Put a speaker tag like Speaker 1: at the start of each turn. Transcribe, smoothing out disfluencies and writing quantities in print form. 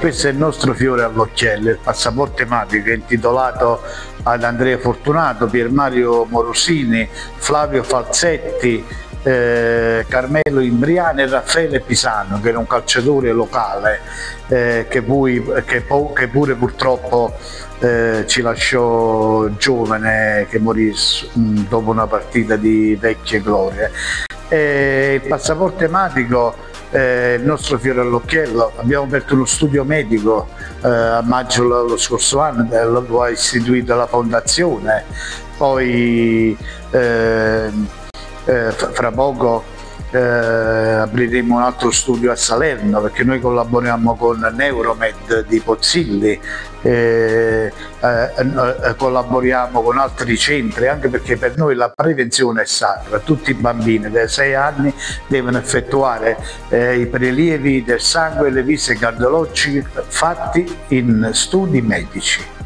Speaker 1: questo è il nostro fiore all'occhiello, il passaporto ematico, intitolato ad Andrea Fortunato, Pier Mario Morosini, Flavio Falzetti, Carmelo Imbriani e Raffaele Pisano, che era un calciatore locale che pure purtroppo ci lasciò giovane, che morì dopo una partita di vecchie glorie. Il passaporto ematico, il nostro fiore all'occhiello. Abbiamo aperto uno studio medico a maggio lo scorso anno, lo ha istituito la fondazione, poi fra poco apriremo un altro studio a Salerno, perché noi collaboriamo con Neuromed di Pozzilli, collaboriamo con altri centri, anche perché per noi la prevenzione è sacra. Tutti i bambini dai 6 anni devono effettuare i prelievi del sangue e le visite cardiologiche fatti in studi medici.